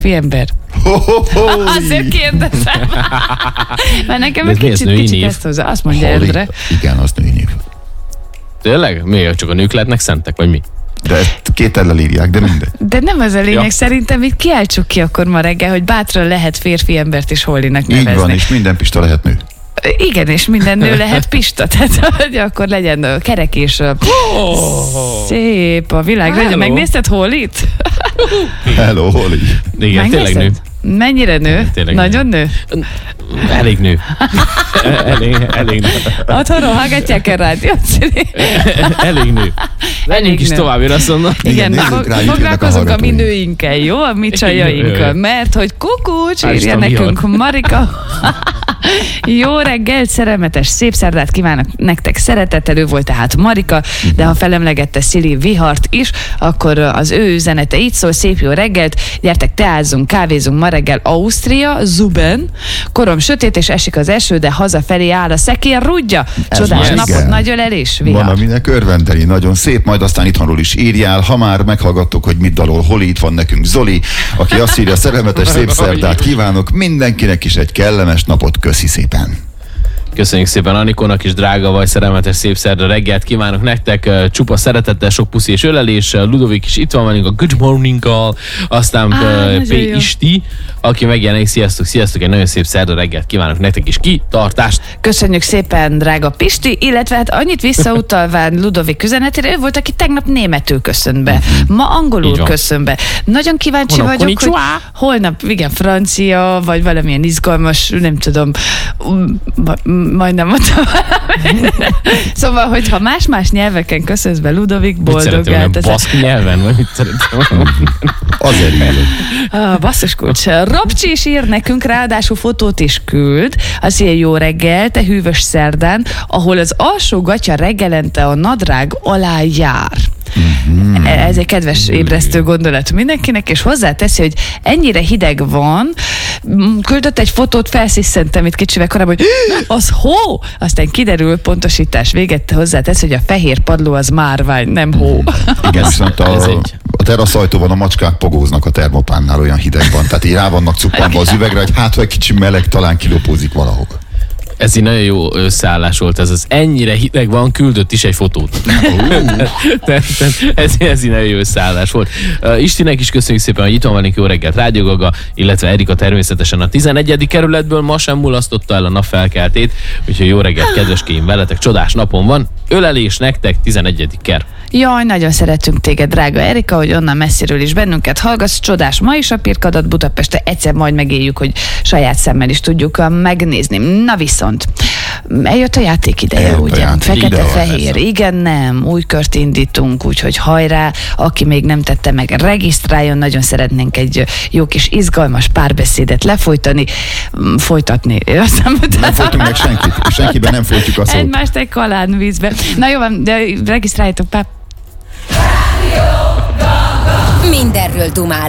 ember. Azért kérdezem. Mert nekem egy kicsit ezt hozzá. Azt mondja Endre. Igen, az női név. Tényleg? Miért? Csak a nők lehetnek szentek, vagy mi? De két ellel írják, de mindegy. De nem az a lényeg, szerintem itt kiáltsuk ki akkor ma reggel, hogy bátran lehet férfi embert is Hollinak nevezni. Így van, és minden Pista lehet nő. Igen, és minden nő lehet Pista, tehát hogy akkor legyen kerek és szép a világ. Hello. Megnézted Hollit? Hello, Holly. Igen, tényleg nő. Mennyire nő? Tényleg nagyon nő? Elég nő. elég nő. Otthonról hallgatják el rádiót? Elég nő. Menjünk is tovább, én azt mondom. Igen, foglalkozunk a mi nőinkkel, jó? A mi csajainkkal, mert hogy kukucs, írja nekünk Marika. Jó reggelt, szerelmetes, szép szerdát kívánok nektek szeretettel, ő volt tehát Marika, de ha felemlegette Szili Vihart is, akkor az ő üzenete így szól: szép jó reggelt, gyertek teázzunk, kávézunk ma reggel Ausztria, Zuben, korom sötét és esik az eső, de hazafelé áll a szekér rudja. Csodás napot, nagy ölelés, Vihar. Van, aminek örvendeni, nagyon szép, majd aztán itthonról is írjál, ha már meghallgattuk, hogy mit dalol Holly, itt van nekünk Zoli, aki azt írja: szerelmetes, szép szerdát kívánok, mindenkinek is egy kellemes napot, köszi szépen. Köszönjük szépen Anikónak is, drága vagy, szerelmetes, szép szerda reggelt kívánok nektek, csupa szeretettel, sok puszi és ölelés. Ludovik is itt van velünk a Good Morning-kal, aztán P. Isti, aki megjelenik. Sziasztok, egy nagyon szép szerda reggelt kívánok nektek is, kitartást. Köszönjük szépen, drága Pisti, illetve hát annyit visszautalván Ludovik üzenetére, ő volt, aki tegnap németül köszönt be, ma angolul köszön be. Nagyon kíváncsi vagyok, hogy holnap, igen, francia, vagy valamilyen izgalmas, nem tudom, majdnem mondtam valami. Szóval, hogyha más-más nyelveken köszönsz be, Ludovik, boldog. Baszk nyelven, vagy mit szeretem? Azért írjuk. Basszus kulcs. Robcsi is ír nekünk, ráadásul fotót is küld. Azt írja: jó reggel, te hűvös szerdán, ahol az alsó gatya reggelente a nadrág alá jár. Ez egy kedves ébresztő gondolat mindenkinek, és hozzáteszi, hogy ennyire hideg van, küldött egy fotót, felszisszentem itt kicsivel korábban, hogy az hó! Aztán kiderül, pontosítás véget, hozzáteszi, hogy a fehér padló az márvány, nem hó. Igen, viszont a teraszajtóban a macskák pogóznak a termopánnál, olyan hideg van, tehát így rá vannak cuppanva az üvegre, hogy hát, ha egy kicsi meleg, talán kilopózik valahol. Ez egy nagyon jó összeállás volt, ez az ennyire hideg van, küldött is egy fotót. Ez egy nagyon jó összeállás volt. Istinek is köszönjük szépen, hogy itt van velünk, jó reggelt, Rádió Gaga, illetve Erika természetesen a 11. kerületből ma sem mulasztotta el a nap felkeltét, úgyhogy jó reggelt, kedveskéim, veletek csodás napon van. Ölelés nektek, 11. ker. Jaj, nagyon szeretünk téged, drága Erika, hogy onnan messziről is bennünket hallgatsz. Csodás ma is a Pirkadat Budapestre, egyszer majd megéljük, hogy saját szemmel is tudjuk megnézni. Na viszont, eljött a játék ideje, ugye? Fekete-fehér. Igen, nem. Új kört indítunk, úgyhogy hajrá, aki még nem tette meg, regisztráljon, nagyon szeretnénk egy jó kis izgalmas párbeszédet folytatni. Nem folytunk meg senkit, és senkiben nem folytjuk a szót. Egymást egy kalánvízbe. Na jó van, de regisztráljátok, pap. Mindenről dumálunk.